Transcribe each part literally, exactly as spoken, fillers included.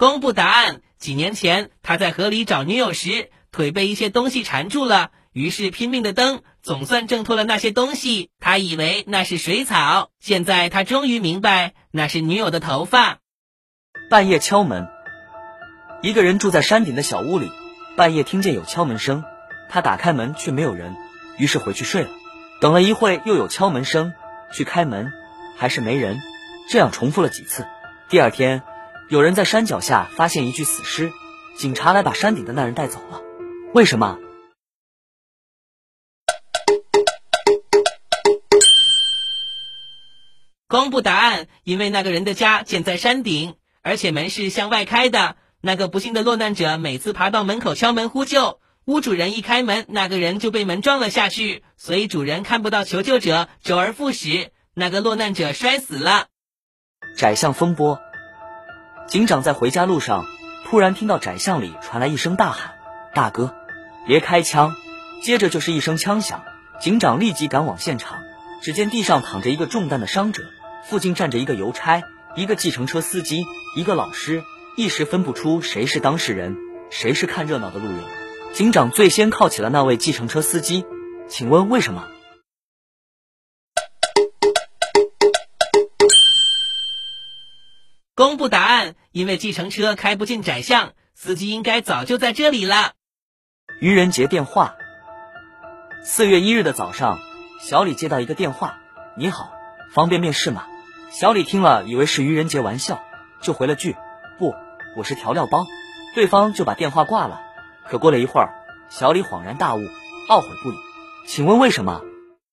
公布答案。几年前，他在河里找女友时，腿被一些东西缠住了，于是拼命的蹬，总算挣脱了那些东西。他以为那是水草，现在他终于明白，那是女友的头发。 半夜敲门。一个人住在山顶的小屋里，半夜听见有敲门声，他打开门却没有人，于是回去睡了。等了一会又有敲门声，去开门，还是没人，这样重复了几次。第二天，有人在山脚下发现一具死尸，警察来把山顶的那人带走了。为什么？ 公布答案。因为那个人的家建在山顶，而且门是向外开的。那个不幸的落难者每次爬到门口敲门呼救，屋主人一开门，那个人就被门撞了下去，所以主人看不到求救者，周而复始，那个落难者摔死了。 窄巷风波。警长在回家路上，突然听到窄巷里传来一声大喊：大哥，别开枪！接着就是一声枪响，警长立即赶往现场，只见地上躺着一个中弹的伤者，附近站着一个邮差，一个计程车司机，一个老师，一时分不出谁是当事人，谁是看热闹的路人。警长最先铐起了那位计程车司机，请问为什么？ 公布答案。因为计程车开不进窄巷，司机应该早就在这里了。 愚人节电话。四月一日的早上，小李接到一个电话：你好，方便面试吗？小李听了以为是愚人节玩笑，就回了句：不，我是调料包。对方就把电话挂了。可过了一会儿，小李恍然大悟，懊悔不已。请问为什么？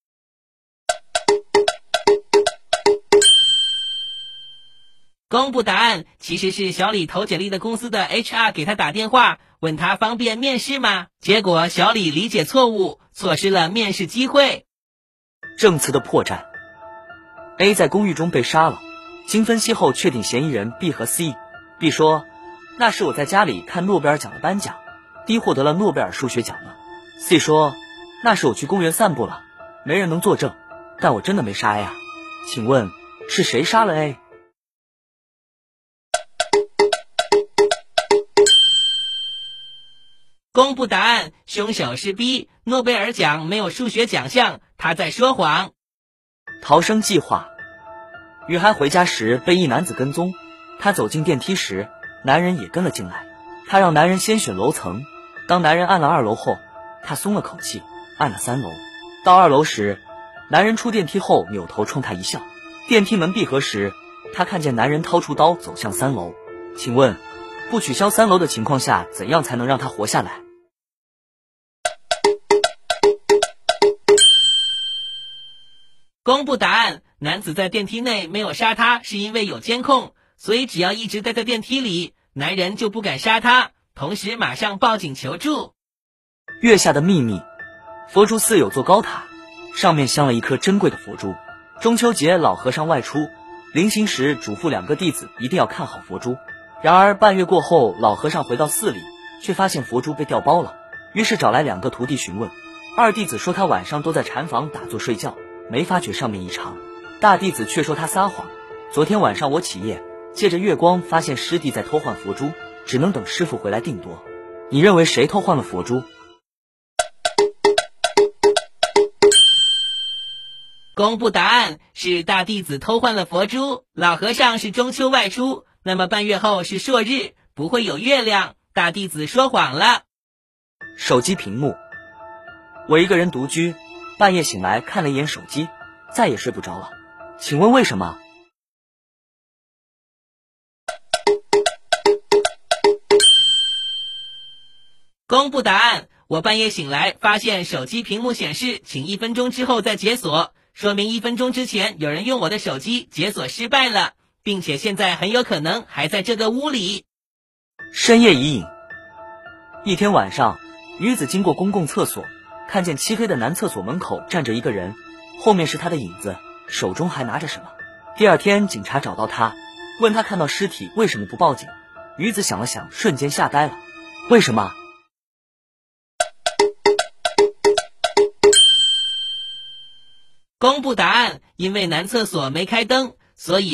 公布答案。其实是小李投简历的公司的 H R 给他打电话，问他方便面试吗？结果小李理解错误，错失了面试机会。 证词的破绽。 A 在公寓中被杀了，经分析后确定嫌疑人 B 和 C。 B 说，那是我在家里看诺贝尔奖的颁奖， D 获得了诺贝尔数学奖了。 C 说，那是我去公园散步了，没人能作证，但我真的没杀 A 啊。请问是谁杀了 A？ 公布答案。凶手是 B， 诺贝尔奖没有数学奖项，他在说谎。 逃生计划。雨涵回家时被一男子跟踪，他走进电梯时，男人也跟了进来。他让男人先选楼层，当男人按了二楼后，他松了口气，按了三楼。到二楼时，男人出电梯后扭头冲他一笑。电梯门闭合时，他看见男人掏出刀走向三楼。请问，不取消三楼的情况下，怎样才能让他活下来？ 公布答案。男子在电梯内没有杀他，是因为有监控，所以只要一直待在电梯里，男人就不敢杀他，同时马上报警求助。 月下的秘密。佛珠寺有座高塔，上面镶了一颗珍贵的佛珠。中秋节老和尚外出，临行时嘱咐两个弟子一定要看好佛珠。然而半月过后，老和尚回到寺里，却发现佛珠被调包了，于是找来两个徒弟询问。二弟子说他晚上都在禅房打坐睡觉，没发觉上面异常。大弟子却说他撒谎，昨天晚上我起夜，借着月光发现师弟在偷换佛珠，只能等师傅回来定夺。你认为谁偷换了佛珠？ 公布答案。是大弟子偷换了佛珠。老和尚是中秋外出，那么半月后是朔日，不会有月亮，大弟子说谎了。 手机屏幕。我一个人独居，半夜醒来看了一眼手机，再也睡不着了。请问为什么？ 公布答案。我半夜醒来发现手机屏幕显示请一分钟之后再解锁，说明一分钟之前有人用我的手机解锁失败了，并且现在很有可能还在这个屋里。 深夜遗影。一天晚上，女子经过公共厕所，看见漆黑的男厕所门口站着一个人，后面是他的影子，手中还拿着什么。第二天警察找到他，问他看到尸体为什么不报警。女子想了想，瞬间吓呆了。为什么？ 公布答案。因为男厕所没开灯，所以